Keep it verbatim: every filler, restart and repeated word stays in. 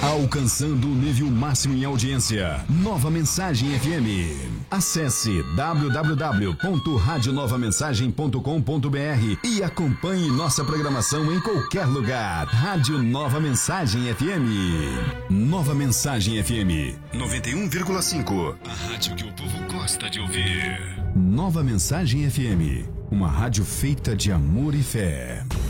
Alcançando o nível máximo em audiência. Nova Mensagem F M. Acesse w w w ponto rádio nova mensagem ponto com ponto b r e acompanhe nossa programação em qualquer lugar. Rádio Nova Mensagem F M. Nova Mensagem F M noventa e um vírgula cinco. A rádio que o povo gosta de ouvir. Nova Mensagem F M. Uma rádio feita de amor e fé.